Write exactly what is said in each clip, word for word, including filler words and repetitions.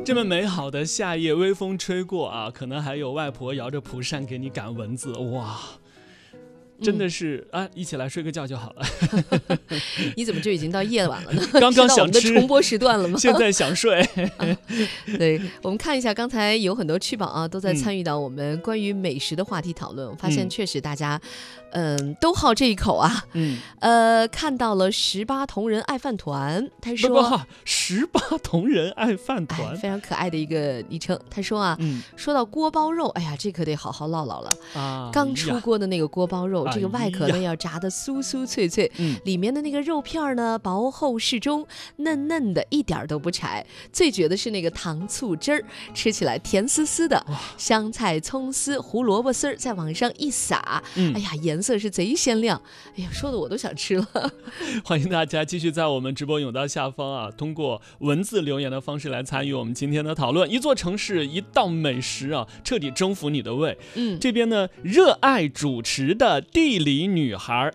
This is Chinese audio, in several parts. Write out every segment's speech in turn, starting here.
这么美好的夏夜，微风吹过啊，可能还有外婆摇着蒲扇给你赶蚊子，哇！真的是、嗯、啊，一起来睡个觉就好了。 你怎么就已经到夜晚了呢？ 刚刚想吃， 知道我们的重播时段了吗？ 现在想睡。 啊、对，我们看一下，刚才有很多趣宝啊，都在参与到我们关于美食的话题讨论。嗯、我发现确实大家，嗯、呃，都好这一口啊。嗯，呃，看到了十八铜人爱饭团，他说十八铜人爱饭团、 哎，非常可爱的一个昵称。他说啊、嗯，说到锅包肉，哎呀，这可得好好唠唠了啊。刚出锅的那个锅包肉。这个外壳呢要炸得酥酥脆脆、嗯，里面的那个肉片呢薄厚适中，嫩嫩的，一点都不柴。最绝的是那个糖醋汁儿，吃起来甜丝丝的，香菜、葱丝、胡萝卜丝儿在往上一撒、嗯，哎呀，颜色是贼鲜亮。哎呀，说的我都想吃了。 欢迎大家继续在我们直播甬道下方啊，通过文字留言的方式来参与我们今天的讨论。一座城市，一道美食啊，彻底征服你的胃。嗯，这边呢，热爱主持的地理女孩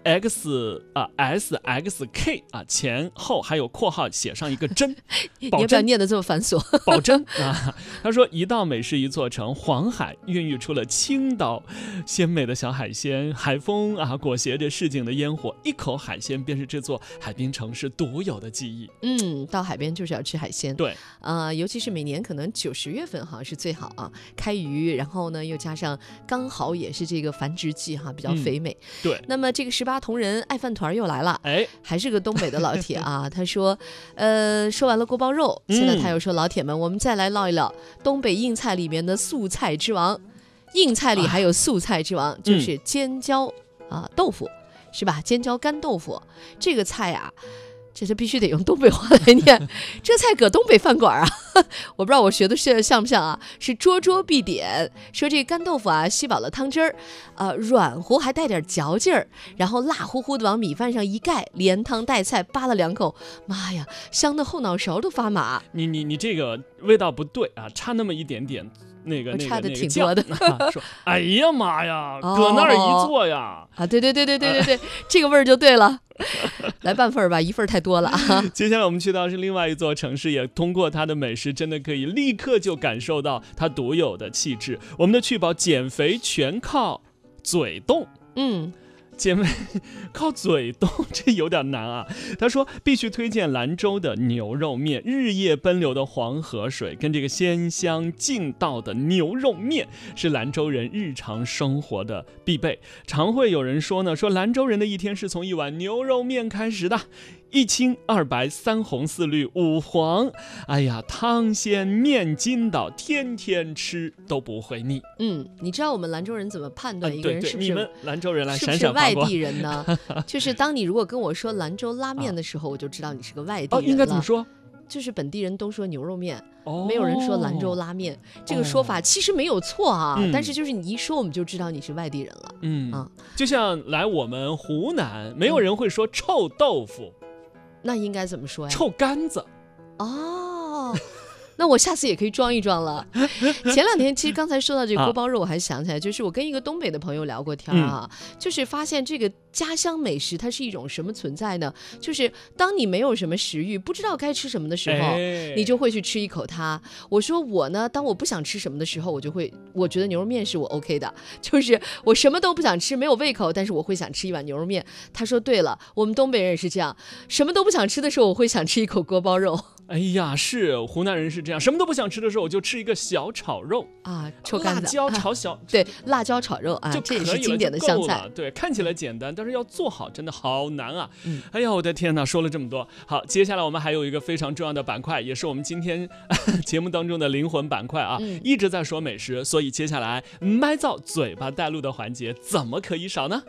X 啊 S X K 啊，前后还有括号写上一个真， 保真，要不要念得这么繁琐？ 保真啊！他说一道美食一座城，黄海孕育出了青岛，鲜美的小海鲜，海风啊裹挟着市井的烟火，一口海鲜便是这座海滨城市独有的记忆。 嗯，到海边就是要吃海鲜。 对， 呃，尤其是每年可能九十月份哈是最好啊，开渔，然后呢又加上刚好也是这个繁殖季哈，比较肥美。嗯对， 那么这个十八铜人爱饭团又来了，哎，还是个东北的老铁啊。他说，呃，说完了锅包肉，现在他又说，老铁们，我们再来唠一唠东北硬菜里面的素菜之王。硬菜里还有素菜之王，啊、就是尖椒啊、呃、豆腐，是吧？尖椒干豆腐这个菜啊。这是必须得用东北话来念，这菜搁东北饭馆啊，我不知道我学的是像不像啊？是桌桌必点。说这干豆腐啊，吸饱了汤汁儿，呃，软乎还带点嚼劲儿，然后辣乎乎的往米饭上一盖，连汤带菜扒了两口，妈呀，香的后脑勺都发麻。 你你你这个味道不对啊，差那么一点点。那个我差的挺多的， 那个啊、说哎呀妈呀，哦、搁那儿一坐呀！ 啊，对对对对对对对，这个味儿就对了。来半份吧，一份太多了啊。 接下来我们去到是另外一座城市，也通过它的美食，真的可以立刻就感受到它独有的气质。我们的趣宝减肥全靠嘴动，嗯。姐妹靠嘴动，这有点难啊。他说必须推荐兰州的牛肉面，日夜奔流的黄河水跟这个鲜香劲道的牛肉面是兰州人日常生活的必备。常会有人说呢，说兰州人的一天是从一碗牛肉面开始的。一青二白三红四绿五黄，哎呀，汤鲜面筋道，天天吃都不会腻。 嗯，你知道我们兰州人怎么判断一个人是不是、 呃、你们兰州人来闪闪是不是外地人呢？就是当你如果跟我说兰州拉面的时候，啊、我就知道你是个外地人了。 哦，应该怎么说？ 就是本地人都说牛肉面，哦、没有人说兰州拉面。这个说法其实没有错啊，哦、但是就是你一说，我们就知道你是外地人了。 嗯啊，就像来我们湖南，没有人会说臭豆腐。嗯， 那应该怎么说呀？ 臭干子。 哦，那我下次也可以装一装了。前两天其实刚才说到这个锅包肉，我还想起来，就是我跟一个东北的朋友聊过天啊，嗯、就是发现这个家乡美食它是一种什么存在呢？就是当你没有什么食欲，不知道该吃什么的时候，哎、你就会去吃一口它。我说我呢，当我不想吃什么的时候，我就会，我觉得牛肉面是我 OK 的，就是我什么都不想吃，没有胃口，但是我会想吃一碗牛肉面。他说对了，我们东北人也是这样，什么都不想吃的时候，我会想吃一口锅包肉。 哎呀，是湖南人是这样，什么都不想吃的时候，我就吃一个小炒肉啊，臭干子， 辣椒炒小， 啊、对，辣椒炒肉啊，这也是经典的湘菜。 对，看起来简单，但是要做好真的好难啊！嗯、哎呀，我的天哪，说了这么多，好，接下来我们还有一个非常重要的板块，也是我们今天节目当中的灵魂板块啊，嗯、一直在说美食，所以接下来麦造嘴巴带路的环节怎么可以少呢？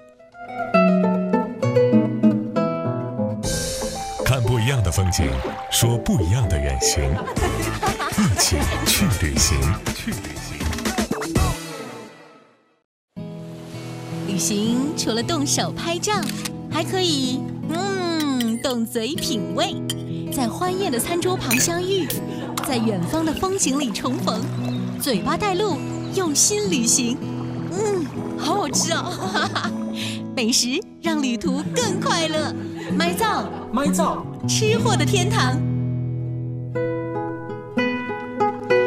看不一样的风景，说不一样的远行，一起去旅行。去旅行。 旅行除了动手拍照，还可以嗯动嘴品味，在欢宴的餐桌旁相遇，在远方的风景里重逢，嘴巴带路，用心旅行。嗯，好好吃哦！美食让旅途更快乐。麦造， 麦造， 吃货的天堂。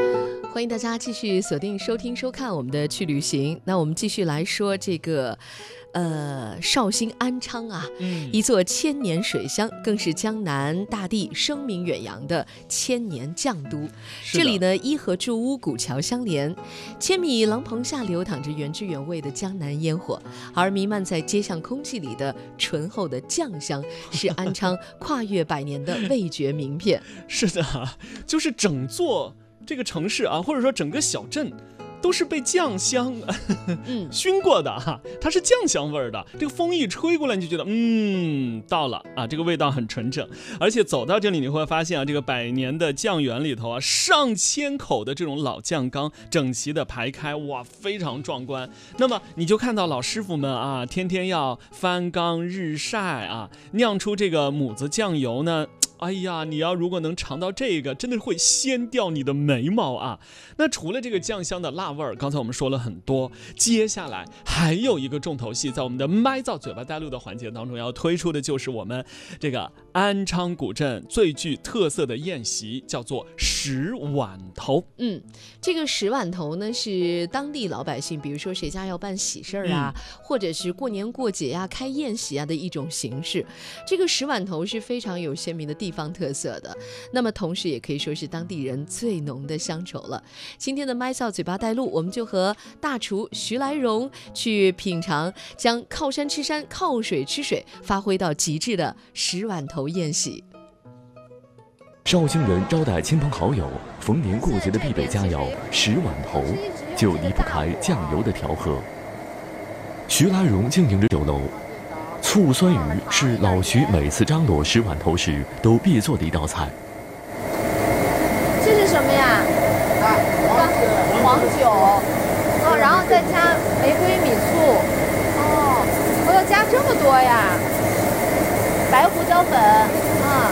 欢迎大家继续锁定收听收看我们的去旅行。那我们继续来说这个呃，绍兴安昌啊、嗯，一座千年水乡，更是江南大地声名远扬的千年酱都。这里呢，依河筑屋，古桥相连，千米廊棚下流淌着原汁原味的江南烟火，而弥漫在街巷空气里的醇厚的酱香，是安昌跨越百年的味觉名片。 是的，就是整座这个城市啊，或者说整个小镇，都是被酱香嗯熏过的哈，它是酱香味儿的。这个风一吹过来，你就觉得嗯到了啊，这个味道很纯正。而且走到这里，你会发现啊，这个百年的酱园里头啊，上千口的这种老酱缸整齐的排开，哇，非常壮观。那么你就看到老师傅们啊，天天要翻缸日晒啊，酿出这个母子酱油呢。哎呀，你要如果能尝到这个，真的会掀掉你的眉毛啊！那除了这个酱香的辣味儿，刚才我们说了很多，接下来还有一个重头戏，在我们的麦造嘴巴带路的环节当中要推出的就是我们这个安昌古镇最具特色的宴席，叫做十碗头。 嗯，这个十碗头呢是当地老百姓，比如说谁家要办喜事儿啊、嗯，或者是过年过节啊、开宴席啊的一种形式。这个十碗头是非常有鲜明的地方特色的，那么同时也可以说是当地人最浓的乡愁了。今天的麦造嘴巴带路，我们就和大厨徐来荣去品尝将靠山吃山、靠水吃水发挥到极致的十碗头宴席。 绍兴人招待亲朋好友逢年过节的必备佳肴十碗头，就离不开酱油的调和。徐来荣经营着酒楼，醋酸鱼是老徐每次张罗十碗头时都必做的一道菜。 这是什么呀？黄酒，哦，然后再加玫瑰米醋，哦，我要加这么多呀？白胡椒粉，啊，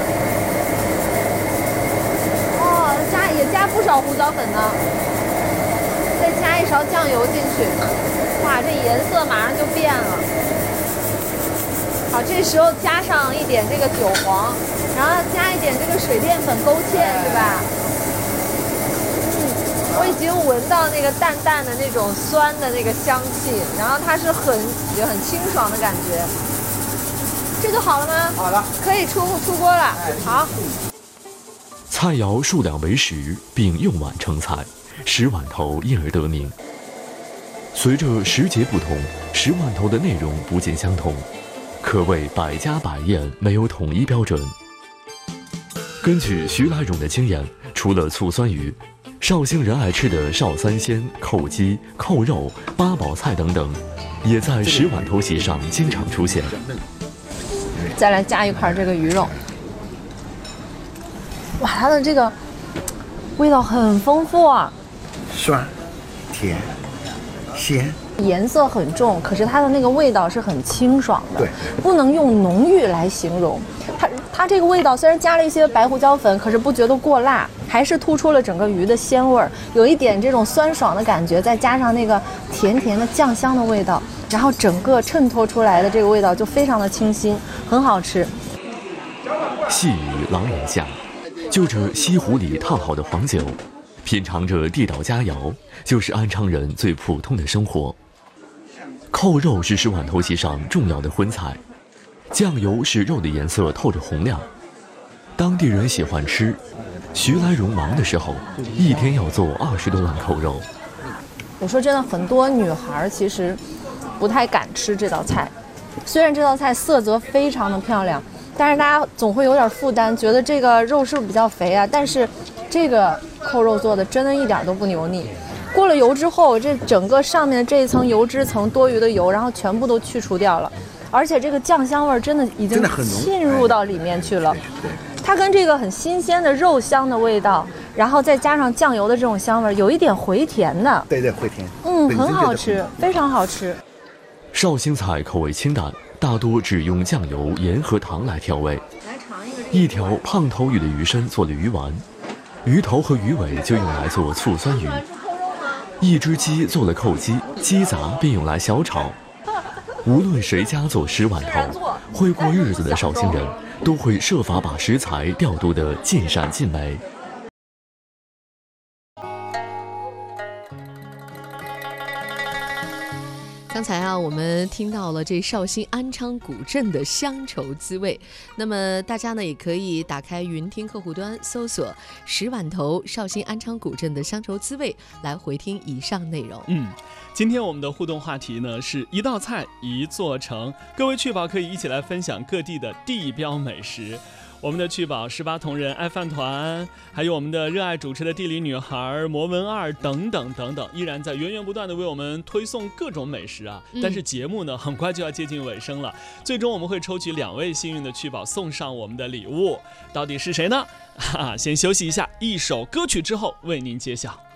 哦，加也加不少胡椒粉呢。再加一勺酱油进去，哇，这颜色马上就变了。好，这时候加上一点这个韭黄，然后加一点这个水淀粉勾芡，对吧？嗯，我已经闻到那个淡淡的那种酸的那个香气，然后它是很也很清爽的感觉。这就好了吗？好了，可以出出锅了。好。 菜肴数量为十，并用碗盛菜，十碗头因而得名。随着时节不同，十碗头的内容不尽相同。可谓百家百宴，没有统一标准。根据徐来荣的经验，除了醋酸鱼，绍兴人爱吃的绍三鲜、扣鸡、扣肉、八宝菜等等，也在十碗头席上经常出现。 再来加一块这个鱼肉，哇，它的这个味道很丰富啊， 酸、甜、鲜。 颜色很重，可是它的那个味道是很清爽的， 对， 不能用浓郁来形容。它它这个味道虽然加了一些白胡椒粉，可是不觉得过辣，还是突出了整个鱼的鲜味儿，有一点这种酸爽的感觉，再加上那个甜甜的酱香的味道，然后整个衬托出来的这个味道就非常的清新，很好吃。 细雨狼人下，就着西湖里烫好的黄酒，品尝着地道佳肴，就是安昌人最普通的生活。扣肉是十碗头席上重要的荤菜，酱油使肉的颜色透着红亮。当地人喜欢吃，徐来荣忙的时候，一天要做二十多碗扣肉。 我说真的，很多女孩其实不太敢吃这道菜，虽然这道菜色泽非常的漂亮，但是大家总会有点负担，觉得这个肉是不是比较肥啊？但是这个扣肉做的真的一点都不油腻。过了油之后，这整个上面的这一层油脂层多余的油，然后全部都去除掉了，而且这个酱香味真的已经浸入到里面去了。它跟这个很新鲜的肉香的味道，然后再加上酱油的这种香味，有一点回甜的。 对对，回甜。 嗯，很好吃，非常好吃。 绍兴菜口味清淡，大多只用酱油、盐和糖来调味。一条胖头鱼的鱼身做了鱼丸，鱼头和鱼尾就用来做醋酸鱼。一只鸡做了扣鸡，鸡杂便用来小炒。无论谁家做十碗头，会过日子的绍兴人都会设法把食材调度得尽善尽美。 刚才啊，我们听到了这绍兴安昌古镇的乡愁滋味。那么大家呢，也可以打开云听客户端，搜索十碗头绍兴安昌古镇的乡愁滋味，来回听以上内容。 嗯，今天我们的互动话题呢是一道菜一座城，各位趣宝可以一起来分享各地的地标美食。我们的趣宝十八铜人爱饭团，还有我们的热爱主持的地理女孩魔文二等等等等，依然在源源不断的为我们推送各种美食啊。但是节目呢很快就要接近尾声了，最终我们会抽取两位幸运的趣宝送上我们的礼物，到底是谁呢？哈哈，先休息一下，一首歌曲之后为您揭晓。